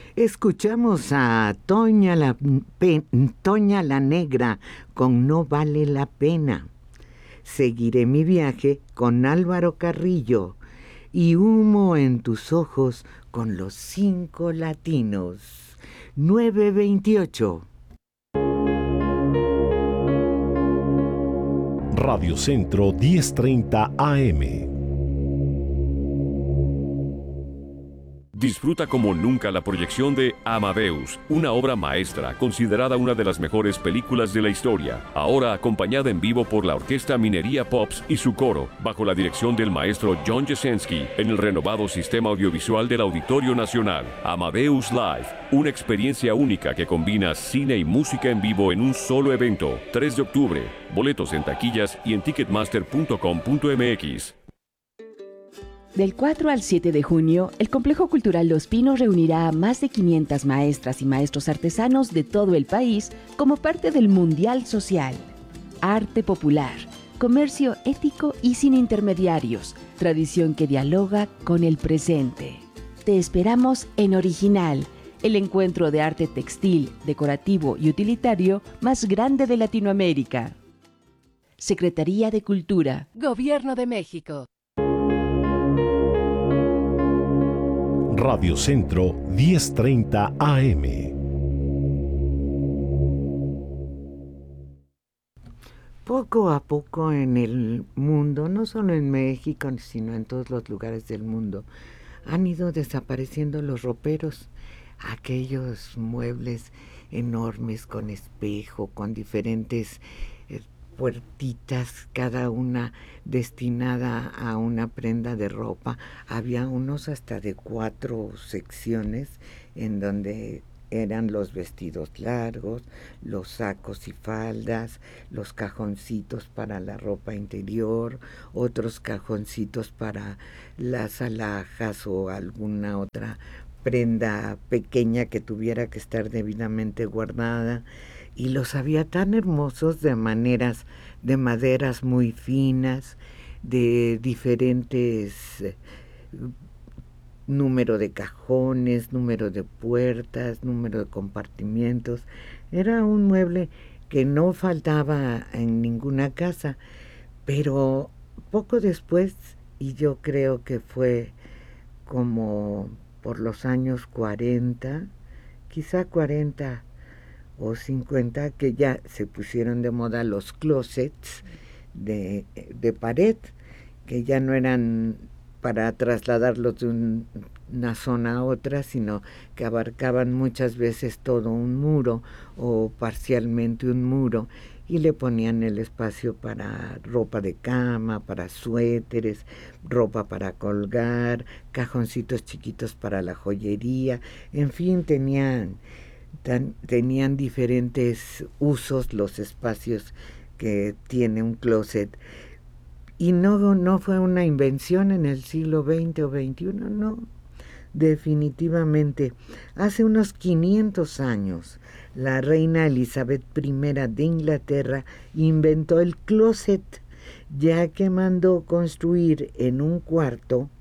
Escuchamos a Toña la Negra con No Vale la Pena. Seguiré mi viaje con Álvaro Carrillo y Humo en tus ojos con los 5 latinos. 9:28. Radio Centro 1030 AM. Disfruta como nunca la proyección de Amadeus, una obra maestra considerada una de las mejores películas de la historia, ahora acompañada en vivo por la Orquesta Minería Pops y su coro, bajo la dirección del maestro John Jasenski, en el renovado sistema audiovisual del Auditorio Nacional. Amadeus Live, una experiencia única que combina cine y música en vivo en un solo evento. 3 de octubre, boletos en taquillas y en ticketmaster.com.mx. Del 4 al 7 de junio, el Complejo Cultural Los Pinos reunirá a más de 500 maestras y maestros artesanos de todo el país como parte del Mundial Social. Arte popular, comercio ético y sin intermediarios, tradición que dialoga con el presente. Te esperamos en Original, el encuentro de arte textil, decorativo y utilitario más grande de Latinoamérica. Secretaría de Cultura, Gobierno de México. Radio Centro 1030 AM. Poco a poco en el mundo, no solo en México, sino en todos los lugares del mundo, han ido desapareciendo los roperos, aquellos muebles enormes con espejo, con diferentes puertitas, cada una destinada a una prenda de ropa. Había unos hasta de 4 secciones en donde eran los vestidos largos, los sacos y faldas, los cajoncitos para la ropa interior, otros cajoncitos para las alhajas o alguna otra prenda pequeña que tuviera que estar debidamente guardada. Y los había tan hermosos de maderas muy finas, de diferentes número de cajones, número de puertas, número de compartimientos. Era un mueble que no faltaba en ninguna casa, pero poco después, y yo creo que fue como por los años 40, quizá 40 o 50, que ya se pusieron de moda los closets de pared, que ya no eran para trasladarlos de una zona a otra, sino que abarcaban muchas veces todo un muro o parcialmente un muro, y le ponían el espacio para ropa de cama, para suéteres, ropa para colgar, cajoncitos chiquitos para la joyería, en fin, tenían diferentes usos los espacios que tiene un closet. Y no fue una invención en el siglo XX o XXI, no, definitivamente. Hace unos 500 años, la reina Elizabeth I de Inglaterra inventó el closet, ya que mandó construir en un cuarto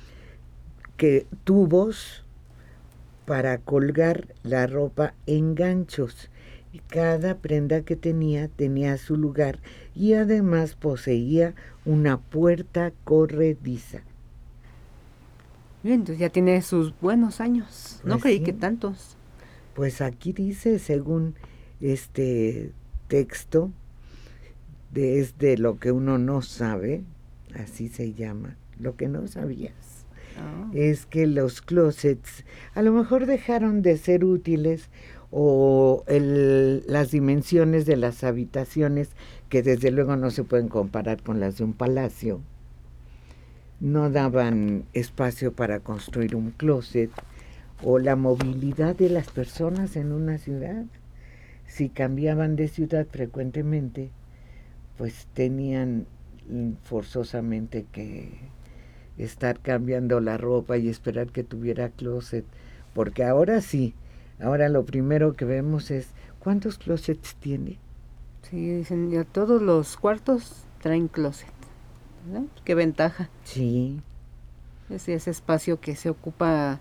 tubos para colgar la ropa en ganchos. Y cada prenda que tenía su lugar, y además poseía una puerta corrediza. Bien, entonces ya tiene sus buenos años. No creí que tantos. Pues aquí dice, según este texto, desde lo que uno no sabe, así se llama, lo que no sabías. Es que los closets a lo mejor dejaron de ser útiles, o las dimensiones de las habitaciones, que desde luego no se pueden comparar con las de un palacio, no daban espacio para construir un closet, o la movilidad de las personas en una ciudad. Si cambiaban de ciudad frecuentemente, pues tenían forzosamente que estar cambiando la ropa y esperar que tuviera closet, porque ahora sí, ahora lo primero que vemos es ¿cuántos closets tiene? Sí, dicen ya todos los cuartos traen closet, ¿verdad? Qué ventaja. Sí. Ese espacio que se ocupa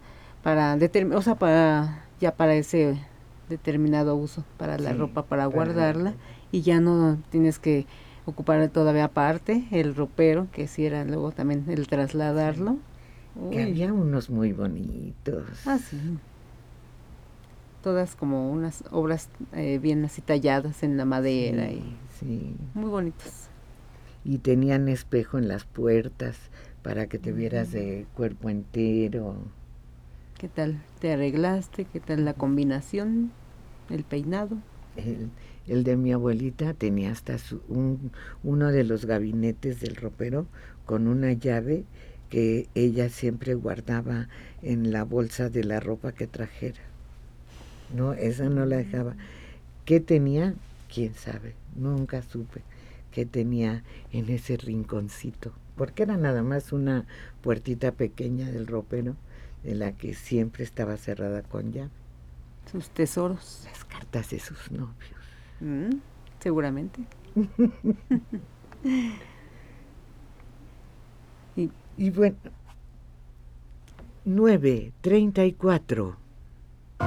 o sea, para ese determinado uso, para la Sí, ropa, para para guardarla, y ya no tienes que ocupar todavía aparte el ropero, que si era luego también el trasladarlo. Que Uy. había unos muy bonitos. Ah, sí. Todas como unas obras bien así talladas en la madera, y Sí. muy bonitos. Y tenían espejo en las puertas para que te vieras de cuerpo entero. ¿Qué tal te arreglaste? ¿Qué tal la combinación? El peinado. El de mi abuelita tenía hasta uno de los gabinetes del ropero con una llave que ella siempre guardaba en la bolsa de la ropa que trajera. No, esa no la dejaba. ¿Qué tenía? Quién sabe, nunca supe qué tenía en ese rinconcito, porque era nada más una puertita pequeña del ropero, de la que siempre estaba cerrada con llave. Sus tesoros. Las cartas de sus novios. Seguramente. Y bueno, 9:34.